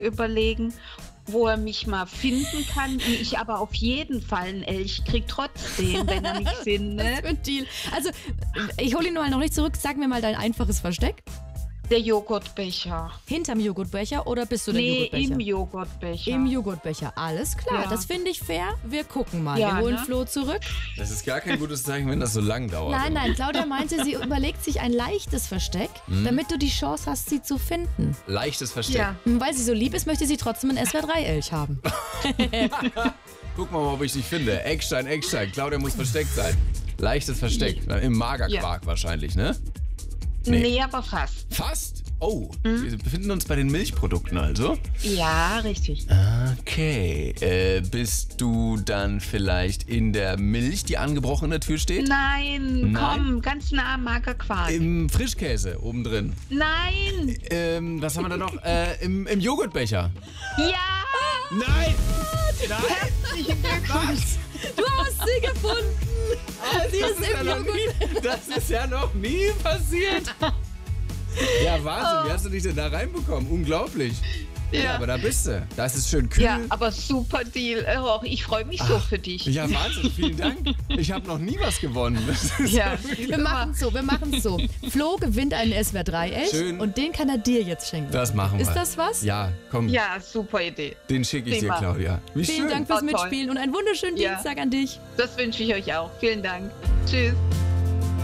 überlegen, wo er mich mal finden kann. Und ich aber auf jeden Fall einen Elch krieg trotzdem, wenn er mich Was findet. für ein Deal. Also, ich hole ihn mal noch nicht zurück. Sag mir mal dein einfaches Versteck. Der Joghurtbecher. Hinterm Joghurtbecher oder bist du der Nee, Joghurtbecher? im Joghurtbecher. Im Joghurtbecher. Alles klar, Ja. das finde ich fair. Wir gucken mal. Ja, Wir holen ne? Flo zurück. Das ist gar kein gutes Zeichen, wenn das so lang dauert. Nein, Claudia meinte, sie überlegt sich ein leichtes Versteck, damit du die Chance hast, sie zu finden. Leichtes Versteck. Ja. Weil sie so lieb ist, möchte sie trotzdem einen SWR3-Elch haben. Guck mal, ob ich dich finde. Eckstein. Claudia muss versteckt sein. Leichtes Versteck. Im Magerquark wahrscheinlich, ne? Nee, aber fast. Fast? Oh, wir befinden uns bei den Milchprodukten also. Ja, richtig. Okay. Bist du dann vielleicht in der Milch, die angebrochen in der Tür steht? Nein, Nein? komm, ganz nah am Magerquark. Im Frischkäse oben drin. Nein! Was haben wir da noch? Im Joghurtbecher. Ja! Nein! Nein! Herzlichen Glückwunsch! Du hast sie gefunden! Sie ist im Joghurt. Das ist ja noch nie passiert. Ja, Wahnsinn. Wie hast du dich denn da reinbekommen? Unglaublich. Ja, aber da bist du. Da ist es schön kühl. Ja, aber super Deal. Oh, ich freue mich so für dich. Ja, Wahnsinn. Vielen Dank. Ich habe noch nie was gewonnen. Das ist Ja. Wir machen es so. Flo gewinnt einen SWR3-Elch Schön. und den kann er dir jetzt schenken. Das machen wir. Ist das was? Ja, komm. Ja, super Idee. Den schicke ich dir, Prima. Claudia. Wie Vielen schön. Dank fürs Oh, toll. Mitspielen und einen wunderschönen Ja. Dienstag an dich. Das wünsche ich euch auch. Vielen Dank. Tschüss.